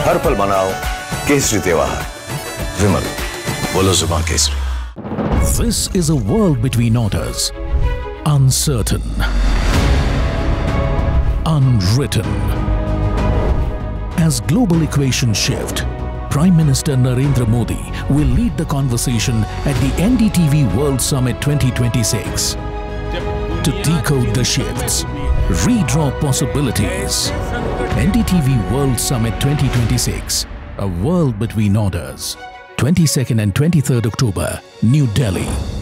हर पल मनाओ केसरी त्योहार। विमल, बोलो जुबान Kesari. This is a world between orders, uncertain, unwritten. As global equations shift, Prime Minister Narendra Modi will lead the conversation at the NDTV World Summit 2026 to decode the shifts, redraw possibilities. NDTV World Summit 2026, a world between orders. 22nd and 23rd October, New Delhi.